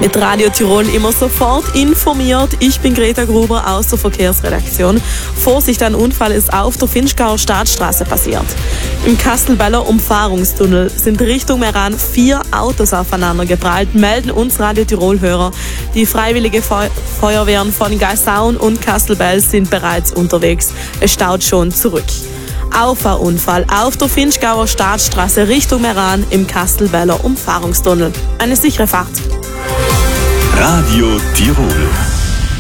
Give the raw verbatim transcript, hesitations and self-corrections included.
Mit Radio Tirol immer sofort informiert. Ich bin Greta Gruber aus der Verkehrsredaktion. Vorsicht, ein Unfall ist auf der Finchgauer Staatsstraße passiert. Im Kastelbeller Umfahrungstunnel sind Richtung Meran vier Autos aufeinander geprallt, melden uns Radio Tirol-Hörer. Die Freiwillige Feu- Feuerwehren von Gaisaun und Kastelbell sind bereits unterwegs. Es staut schon zurück. Auffahrunfall auf der Finchgauer Staatsstraße Richtung Meran im Kastelbeller Umfahrungstunnel. Eine sichere Fahrt. Radio Tirol.